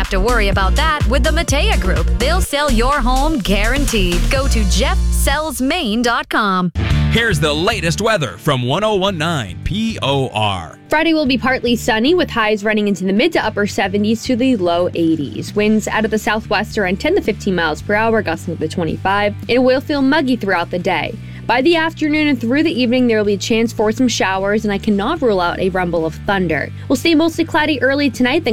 have to worry about that with the Matea Group. They'll sell your home guaranteed. Go to jeffsellsmaine.com. Here's the latest weather from 1019 POR. Friday will be partly sunny with highs running into the mid to upper 70s to the low 80s. Winds out of the southwest around 10 to 15 miles per hour, gusting to 25. It will feel muggy throughout the day. By the afternoon and through the evening, there will be a chance for some showers, and I cannot rule out a rumble of thunder. We'll stay mostly cloudy early tonight, then